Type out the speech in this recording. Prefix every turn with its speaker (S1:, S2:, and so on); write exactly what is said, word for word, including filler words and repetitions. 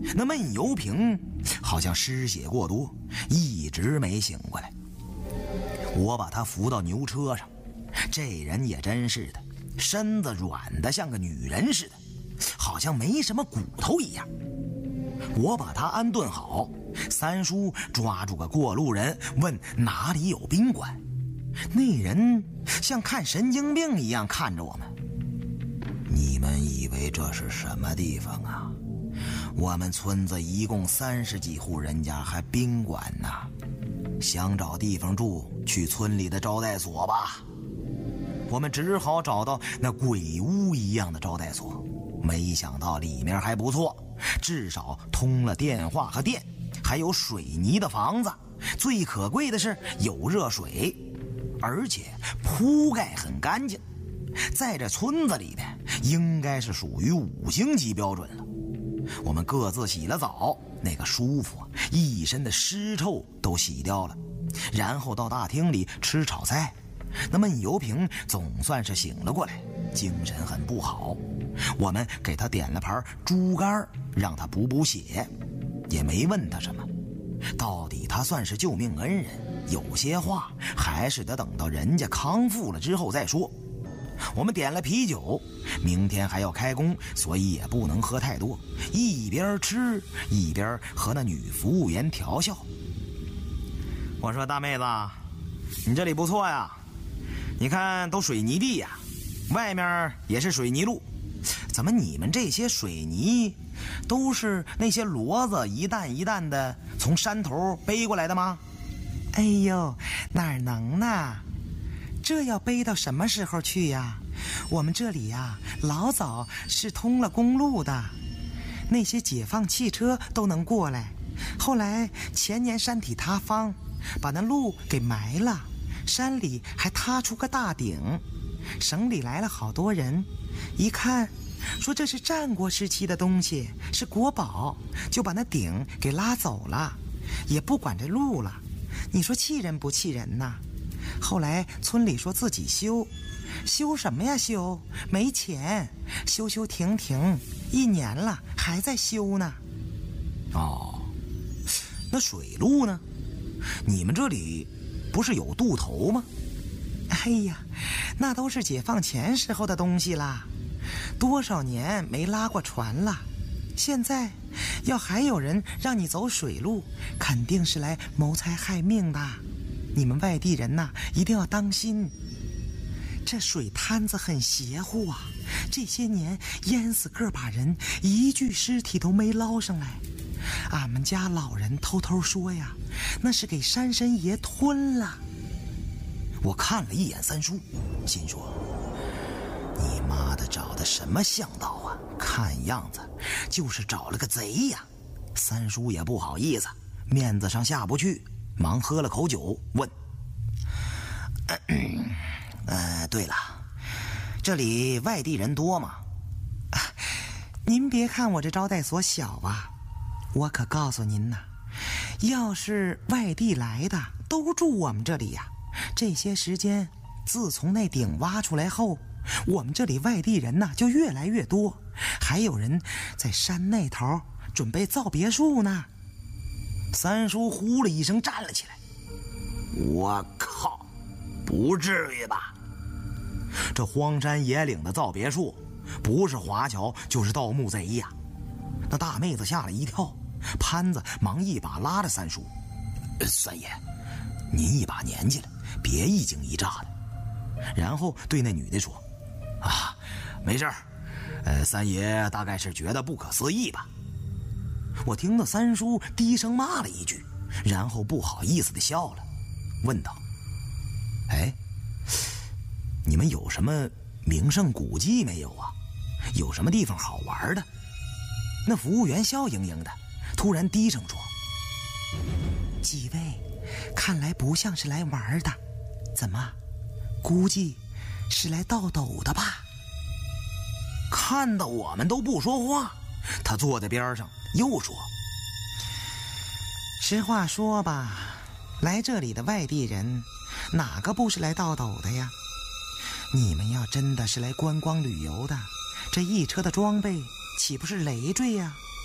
S1: 那闷油瓶好像失血过多，一直没醒过来。我把他扶到牛车上，这人也真是的，身子软得像个女人似的，好像没什么骨头一样。我把他安顿好，三叔抓住个过路人问哪里有宾馆。那人像看神经病一样看着我们。你们以为这是什么地方啊？我们村子一共三十几户人家，还宾馆呢。想找地方住，去村里的招待所吧。我们只好找到那鬼屋一样的招待所，没想到里面还不错，至少通了电话和电，还有水泥的房子，最可贵的是有热水，而且铺盖很干净，在这村子里边应该是属于五星级标准了。我们各自洗了澡，那个舒服，一身的尸臭都洗掉了，然后到大厅里吃炒菜。那闷油瓶总算是醒了过来，精神很不好。我们给他点了盘猪肝，让他补补血，也没问他什么。到底他算是救命恩人，有些话还是得等到人家康复了之后再说。我们点了啤酒，明天还要开工，所以也不能喝太多，一边吃一边和那女服务员调笑。我说大妹子，你这里不错呀，你看都水泥地呀，外面也是水泥路，怎么你们这些水泥都是那些骡子一担一担的从山头背过来的吗？
S2: 哎呦，哪能呢，这要背到什么时候去呀？我们这里呀，老早是通了公路的，那些解放汽车都能过来。后来前年山体塌方，把那路给埋了，山里还塌出个大顶，省里来了好多人，一看说这是战国时期的东西，是国宝，就把那顶给拉走了，也不管这路了。你说气人不气人呐？后来村里说自己修，修什么呀修？没钱，修修停停，一年了还在修呢。
S1: 哦，那水路呢？你们这里不是有渡头吗？
S2: 哎呀，那都是解放前时候的东西啦，多少年没拉过船了。现在要还有人让你走水路，肯定是来谋财害命的。你们外地人呐，一定要当心，这水滩子很邪乎啊，这些年淹死个把人，一具尸体都没捞上来。俺们家老人偷偷说呀，那是给山神爷吞了。
S1: 我看了一眼三叔，心说你妈的找的什么向导啊，看样子就是找了个贼呀。三叔也不好意思，面子上下不去，忙喝了口酒问，呃，对了，这里外地人多吗？
S2: 啊，您别看我这招待所小啊，我可告诉您呐，要是外地来的都住我们这里呀。这些时间自从那顶挖出来后，我们这里外地人呐就越来越多，还有人在山那头准备造别墅呢。
S1: 三叔呼了一声站了起来，我靠，不至于吧？这荒山野岭的造别墅，不是华侨就是盗墓贼呀！那大妹子吓了一跳，潘子忙一把拉着三叔，呃、三爷，您一把年纪了，别一惊一乍的。然后对那女的说，啊，没事儿，呃，三爷大概是觉得不可思议吧。我听到三叔低声骂了一句，然后不好意思地笑了，问道，哎，你们有什么名胜古迹没有啊？有什么地方好玩的？那服务员笑盈盈的，突然低声说，
S2: 几位看来不像是来玩的，怎么估计是来盗斗的吧？
S1: 看到我们都不说话，他坐在边上又说，
S2: 实话说吧，来这里的外地人哪个不是来盗斗的呀？你们要真的是来观光旅游的，这一车的装备岂不是累赘呀？